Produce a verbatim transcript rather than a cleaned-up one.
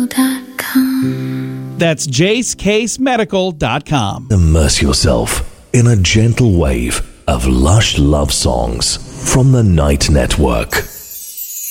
dot com. That's jace case medical dot com. Immerse yourself in a gentle wave of lush love songs from the Night Network.